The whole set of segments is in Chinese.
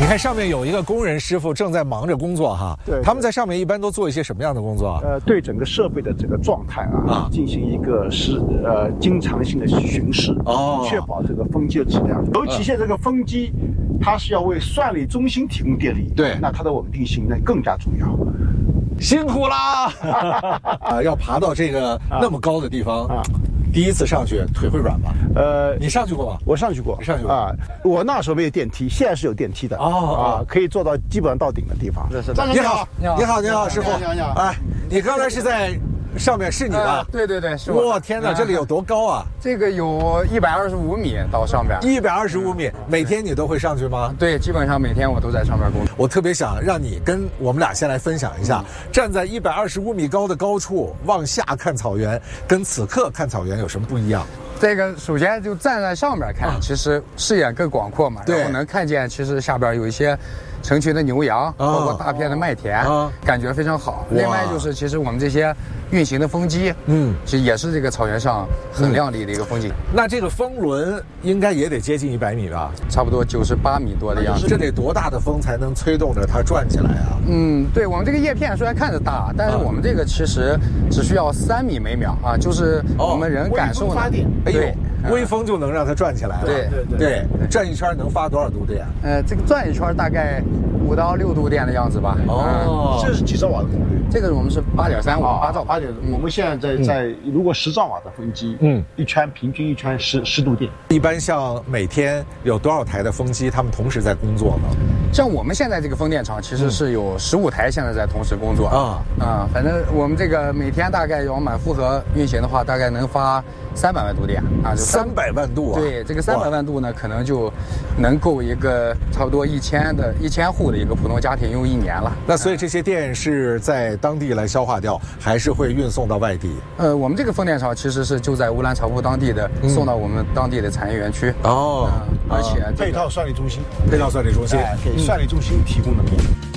你看上面有一个工人师傅正在忙着工作哈， 对， 他们在上面一般都做一些什么样的工作啊？ 对整个设备的这个状态进行一个经常性的巡视，确保这个风机的质量。尤其现在这个风机，它是要为算力中心提供电力， 对， 那它的稳定性那更加重要。 辛苦啦！要爬到这个那么高的地方第一次上去腿会软吗？你上去过吗？ 我上去过。 你上去过啊？ 我那时候没有电梯，现在是有电梯的可以做到基本上到顶的地方。 你好，你好，你好，师傅。 你好。 哎，你刚才是在上面是你吧？ 对对对，是我。 哇，天哪，这里有多高啊？ 这个有125米到上边。 125米，每天你都会上去吗？ 对，基本上每天我都在上面工作。 我特别想让你跟我们俩先来分享一下，站在125米高的高处往下看草原，跟此刻看草原有什么不一样？ 这个首先就站在上面看，其实视野更广阔嘛，然后能看见其实下边有一些成群的牛羊，包括大片的麦田，感觉非常好。另外就是其实我们这些运行的风机，其实也是这个草原上很亮丽的一个风景。 那这个风轮应该也得接近100米吧？ 差不多98米多的样子。 这得多大的风才能催动着它转起来啊？ 对，我们这个叶片虽然看着大，但是我们这个其实只需要3米每秒啊，就是我们人感受发电。 对，微风就能让它转起来了。对，转一圈能发多少度电？ 这个转一圈大概5到6度电的样子吧。 这是几兆瓦的功率？ 这个我们是8.35，8兆。 我们现在在如果10兆瓦的风机，一圈平均一圈10度电。 一般像每天有多少台的风机，他们同时在工作呢？ 像我们现在这个风电场其实是有15台现在在同时工作反正我们这个每天大概要满负荷运行的话，大概能发300万度电啊，就 300万度啊！ 对，这个300万度呢，可能就能够一个差不多1000户的一个普通家庭用1年了。 那所以这些电是在当地来消化掉，还是会运送到外地？ 我们这个风电场其实是就在乌兰察布当地的，送到我们当地的产业园区。而且配套算力中心， 给算力中心提供能力。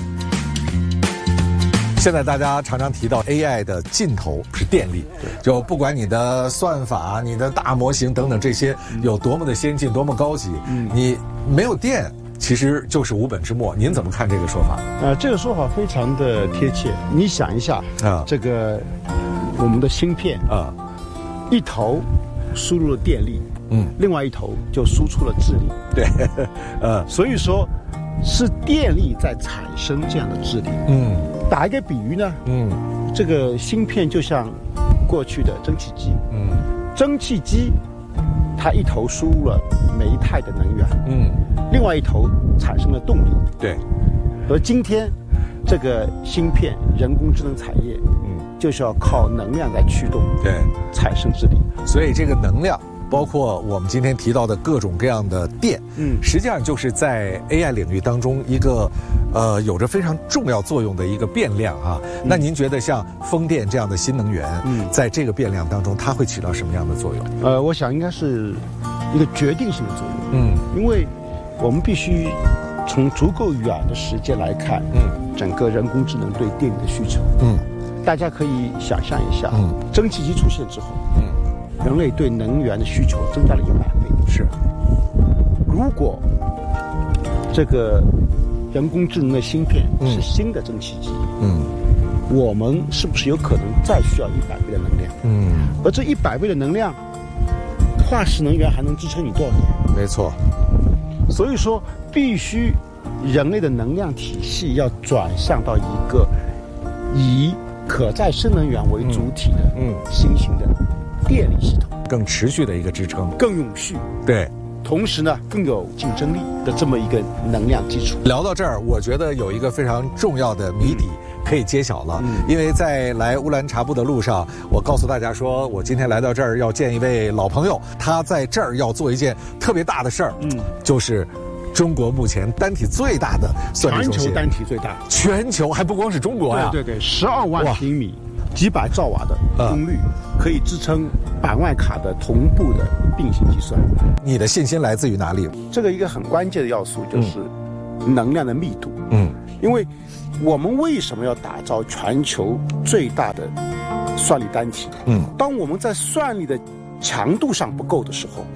现在大家常常提到 AI 的尽头是电力，就不管你的算法、你的大模型等等这些有多么的先进、多么高级，你没有电，其实就是无本之末。您怎么看这个说法？ 这个说法非常的贴切。你想一下这个我们的芯片一头输入了电力，另外一头就输出了智力。 对， 所以说是电力在产生这样的智力。打一个比喻呢，这个芯片就像过去的蒸汽机，蒸汽机它一头输入了煤炭的能源，另外一头产生了动力。 对， 而今天这个芯片人工智能产业，就是要靠能量来驱动， 对，产生智力。 所以这个能量，包括我们今天提到的各种各样的电，实际上就是在 AI 领域当中一个有着非常重要作用的一个变量啊。那您觉得像风电这样的新能源，在这个变量当中，它会起到什么样的作用？ 我想应该是一个决定性的作用。因为我们必须从足够远的时间来看，整个人工智能对电力的需求。大家可以想象一下，蒸汽机出现之后，人类对能源的需求增加了100倍。 是， 如果这个人工智能的芯片是新的蒸汽机，我们是不是有可能再需要100倍的能量？而这100倍的能量，化石能源还能支撑你多少年？ 没错。 所以说，必须人类的能量体系要转向到一个以可再生能源为主体的新型的电力系统， 更持续的一个支撑， 更永续。 对。 同时呢，更有竞争力的这么一个能量基础。 聊到这儿，我觉得有一个非常重要的谜底可以揭晓了。因为在来乌兰察布的路上，我告诉大家说，我今天来到这儿要见一位老朋友，他在这儿要做一件特别大的事儿，就是中国目前单体最大的算力中心， 全球单体最大， 全球还不光是中国呀， 对，12万平米，几百兆瓦的功率，可以支撑100万卡的同步的并行计算。 你的信心来自于哪里？ 这个一个很关键的要素就是能量的密度。因为我们为什么要打造全球最大的算力单体？当我们在算力的强度上不够的时候，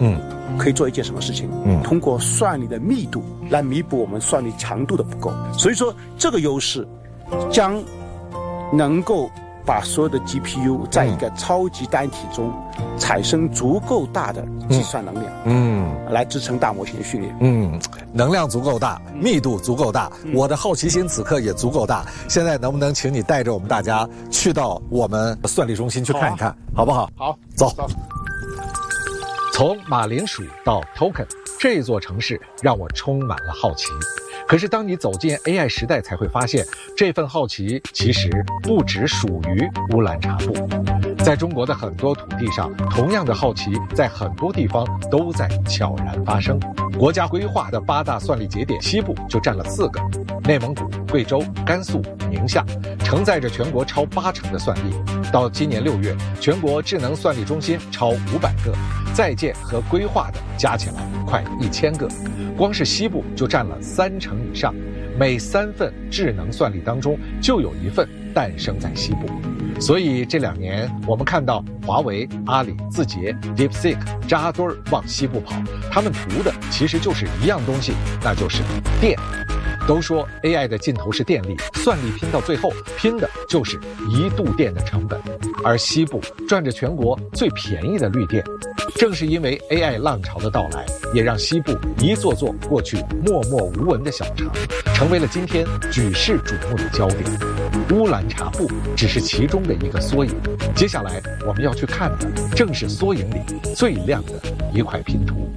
可以做一件什么事情？通过算力的密度来弥补我们算力强度的不够。所以说，这个优势将能够把所有的 GPU 在一个超级单体中产生足够大的计算能量，来支撑大模型的训练。 能量足够大，密度足够大，我的好奇心此刻也足够大。现在能不能请你带着我们大家去到我们算力中心去看一看，好不好？ 好， 走。从马铃薯到 Token， 这座城市让我充满了好奇。可是当你走进 AI 时代，才会发现这份好奇其实不只属于乌兰察布。在中国的很多土地上，同样的好奇在很多地方都在悄然发生。国家规划的8大算力节点，西部就占了4个，内蒙古、贵州、甘肃、宁夏，承载着全国超80%的算力。到今年6月，全国智能算力中心超500个，在建和规划的加起来快1000个。光是西部就占了30%以上，每3份智能算力当中就有1份诞生在西部。所以这2年我们看到华为、阿里、字节、DeepSeek扎堆儿往西部跑，他们图的其实就是一样东西，那就是电。都说 AI 的尽头是电力，算力拼到最后拼的就是1度电的成本，而西部赚着全国最便宜的绿电。正是因为 AI 浪潮的到来，也让西部一座座过去默默无闻的小城，成为了今天举世瞩目的焦点。乌兰察布只是其中的一个缩影，接下来我们要去看的正是缩影里最亮的一块拼图。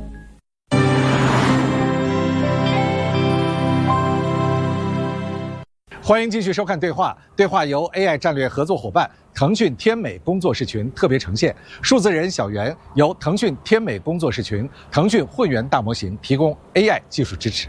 欢迎继续收看对话。对话由 AI 战略合作伙伴腾讯天美工作室群特别呈现，数字人小袁由腾讯天美工作室群、腾讯混元大模型提供 AI 技术支持。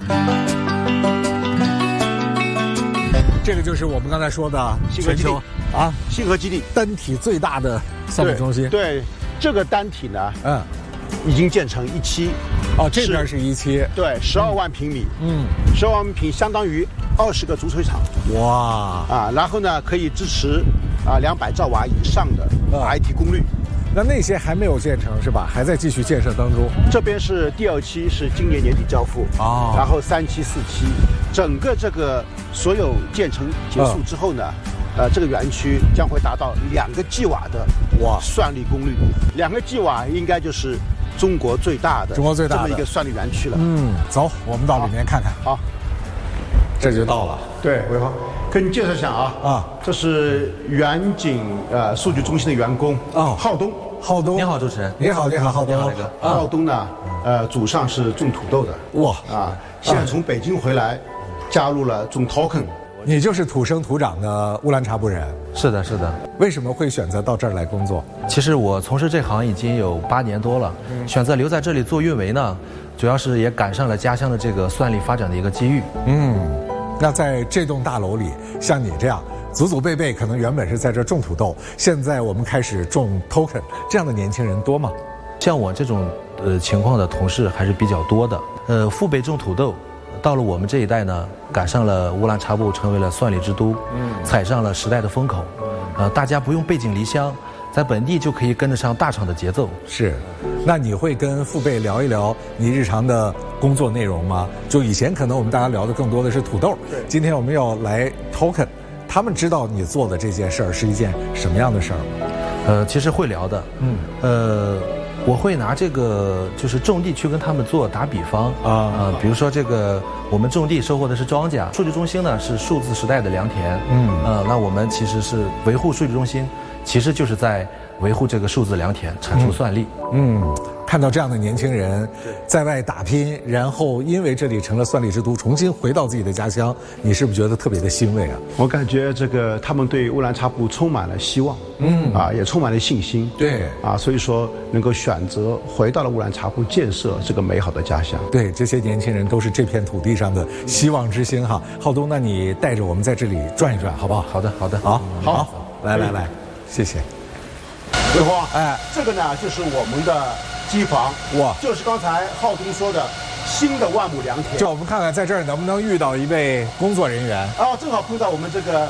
这个就是我们刚才说的全球星河基地单体最大的算力中心。 对，这个单体呢，已经建成1期。 这边是1期， 对，12万平米，12万平相当于20个足球场。 哇！ 然后呢，可以支持200兆瓦以上的IT 功率。 那些还没有建成是吧？还在继续建设当中。 这边是第2期，是今年年底交付然后3期、4期，整个这个所有建成结束之后呢，这个园区将会达到2个 G 瓦的算力功率。2个 G 瓦应该就是中国最大的这么一个算力园区了。 走，我们到里面看看。 好， 这就到了。 对，伟豪，跟你介绍一下这是远景数据中心的员工浩东。 浩东，你好，主持人。 你好，浩东。 雷哥。 浩东呢，祖上是种土豆的。现在从北京回来，加入了种 Token。 你就是土生土长的乌兰察布人。 是的，是的。 为什么会选择到这儿来工作？ 其实我从事这行已经有8年多了，选择留在这里做运维呢，主要是也赶上了家乡的这个算力发展的一个机遇。 那在这栋大楼里，像你这样祖祖辈辈可能原本是在这种土豆，现在我们开始种 Token， 这样的年轻人多吗？ 像我这种情况的同事还是比较多的。父辈种土豆，到了我们这一代呢，赶上了乌兰察布成为了算力之都，踩上了时代的风口。大家不用背井离乡，在本地就可以跟得上大厂的节奏。 是，那你会跟父辈聊一聊你日常的工作内容吗？就以前可能我们大家聊的更多的是土豆，今天我们要来 Token， 他们知道你做的这件事儿是一件什么样的事儿吗？ 其实会聊的。我会拿这个就是种地去跟他们做打比方比如说这个我们种地收获的是庄稼，数据中心呢是数字时代的良田。那我们其实是维护数据中心，其实就是在维护这个数字良田，产出算力。看到这样的年轻人在外打拼，然后因为这里成了算力之都，重新回到自己的家乡，你是不是觉得特别的欣慰啊？ 我感觉这个他们对乌兰察布充满了希望，也充满了信心。 对所以说能够选择回到了乌兰察布，建设这个美好的家乡。 对，这些年轻人都是这片土地上的希望之星哈。浩东，那你带着我们在这里转一转，好不好？ 好的，好的， 好，来，谢谢。 伟华，这个呢就是我们的机房，就是刚才浩东说的新的万亩良田。 就我们看看在这儿能不能遇到一位工作人员。 正好碰到我们这个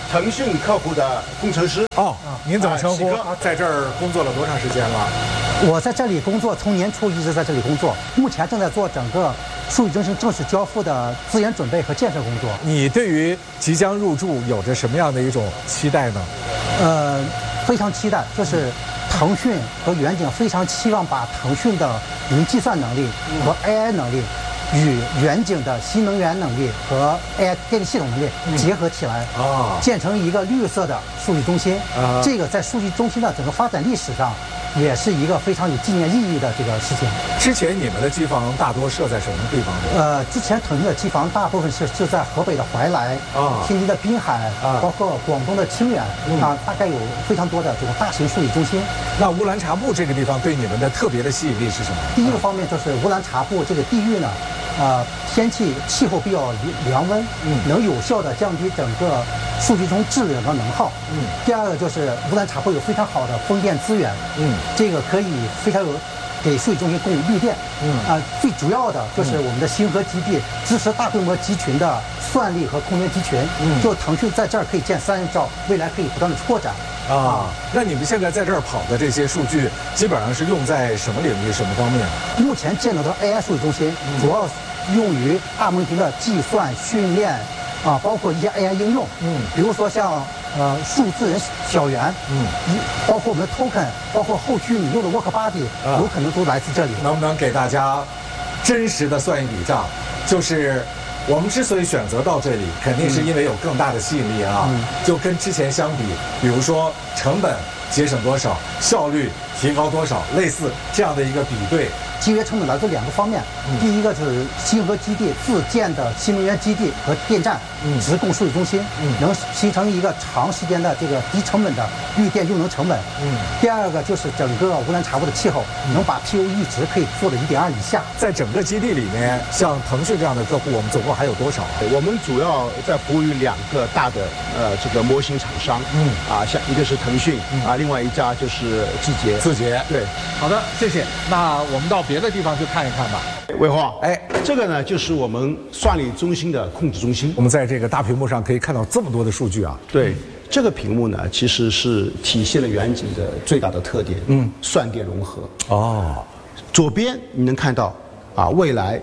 腾讯客户的工程师。 哦，您怎么称呼？在这儿工作了多长时间了？ 我在这里工作，从年初一直在这里工作，目前正在做整个数据中心正式交付的资源准备和建设工作。 你对于即将入驻有着什么样的一种期待呢？ 非常期待，就是腾讯和远景非常期望把腾讯的云计算能力和 AI 能力与远景的新能源能力和 AI 电力系统能力结合起来，建成一个绿色的数据中心。这个在数据中心的整个发展历史上，也是一个非常有纪念意义的这个事情。 之前你们的机房大多设在什么地方？ 之前腾讯的机房大部分是在河北的怀来，天津的滨海，包括广东的清远，大概有非常多的这种大型数据中心。 那乌兰察布这个地方对你们的特别的吸引力是什么？ 第一个方面就是乌兰察布这个地域呢，气候比较凉温，能有效的降低整个数据中质量和能耗。第二个就是乌兰察布有非常好的风电资源，这个可以非常有给数据中心供应绿电。最主要的就是我们的星河基地支持大规模集群的算力和空间集群，就腾讯在这儿可以建3兆，未来可以不断的扩展。 那你们现在在这儿跑的这些数据，基本上是用在什么领域、什么方面？ 目前建造的 AI 数据中心主要用于大模型的计算、训练，包括一些 AI 应用，比如说像数字人小圆，包括我们的 token， 包括后续你用的 work body，有可能都来自这里。 能不能给大家真实的算一笔账？就是我们之所以选择到这里，肯定是因为有更大的吸引力啊。就跟之前相比，比如说成本节省多少，效率提高多少，类似这样的一个比对。 节约成本来自2个方面，第一个是星河基地自建的新能源基地和电站，直供数据中心，能形成一个长时间的这个低成本的绿电用能成本。第二个就是整个乌兰察布的气候，能把 PUE 值可以做到1.2以下。 在整个基地里面，像腾讯这样的客户，我们总共还有多少？ 我们主要在服务于2个大的这个模型厂商，像一个是腾讯，另外一家就是字节。对， 好的，谢谢。那我们到别的地方去看一看吧。 魏华，这个呢就是我们算力中心的控制中心。 我们在这个大屏幕上可以看到这么多的数据啊。 对，这个屏幕呢其实是体现了远景的最大的特点，算电融合。左边你能看到未来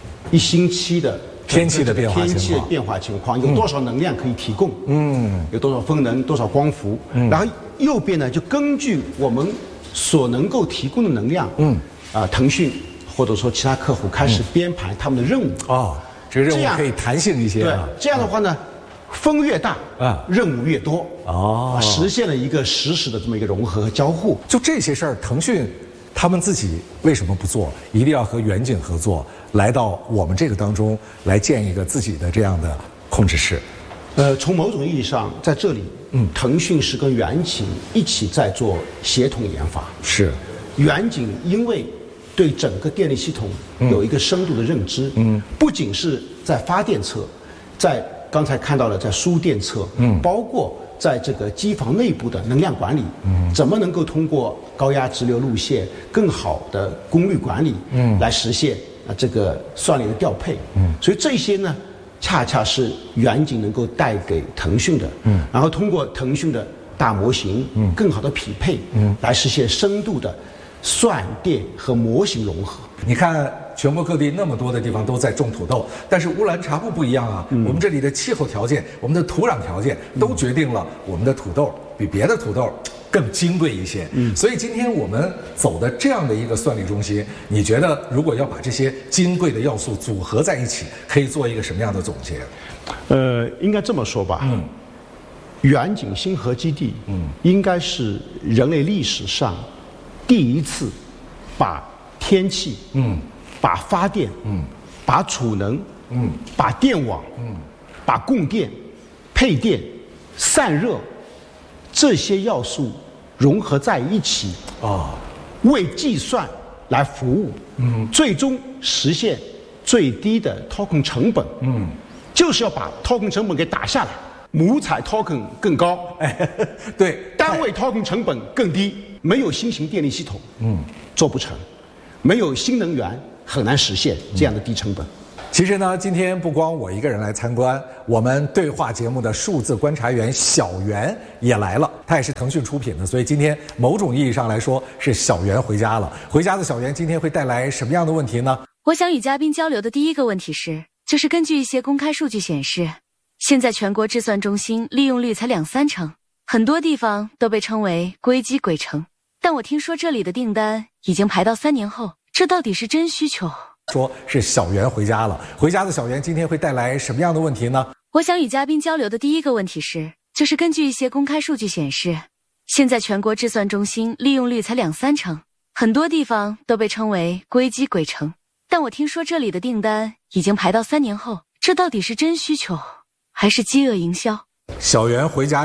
1星期的天气的变化情况，有多少能量可以提供，有多少风能，多少光伏，然后右边呢就根据我们所能够提供的能量，腾讯或者说其他客户开始编排他们的任务。 这个任务可以弹性一些。 对，这样的话呢，风越大任务越多。实现了一个实时的这么一个融合和交互。 就这些事儿，腾讯他们自己为什么不做？一定要和远景合作，来到我们这个当中来建一个自己的这样的控制室。 从某种意义上，在这里，腾讯是跟远景一起在做协同研发。 是， 远景因为对整个电力系统有一个深度的认知，不仅是在发电侧，在刚才看到了在输电侧，包括在这个机房内部的能量管理，怎么能够通过高压直流路线更好的功率管理，来实现这个算力的调配，所以这些呢，恰恰是远景能够带给腾讯的，然后通过腾讯的大模型，更好的匹配，来实现深度的算电和模型融合。 你看，全国各地那么多的地方都在种土豆，但是乌兰察布不一样啊。我们这里的气候条件、我们的土壤条件都决定了我们的土豆比别的土豆更金贵一些。所以今天我们走的这样的一个算力中心，你觉得如果要把这些金贵的要素组合在一起，可以做一个什么样的总结？ 应该这么说吧。远景星河基地，应该是人类历史上第一次把天气，把发电，把储能，把电网，把供电、配电、散热这些要素融合在一起，为计算来服务，最终实现最低的 token 成本，就是要把 token 成本给打下来，母采 token 更高， 对， 单位 token 成本更低，没有新型电力系统，做不成。没有新能源很难实现这样的低成本。 其实呢，今天不光我一个人来参观，我们对话节目的数字观察员小袁也来了。他也是腾讯出品的，所以今天某种意义上来说是小袁回家了。回家的小袁今天会带来什么样的问题呢？ 我想与嘉宾交流的第一个问题就是根据一些公开数据显示，现在全国智算中心利用率才2-3成，很多地方都被称为硅基鬼城。但我听说这里的订单已经排到3年后，这到底是真需求？ 说是小袁回家了，回家的小袁今天会带来什么样的问题呢？ 我想与嘉宾交流的第一个问题就是根据一些公开数据显示，现在全国智算中心利用率才2-3成，很多地方都被称为硅基鬼城。但我听说这里的订单已经排到3年后，这到底是真需求还是饥饿营销？ 小袁回家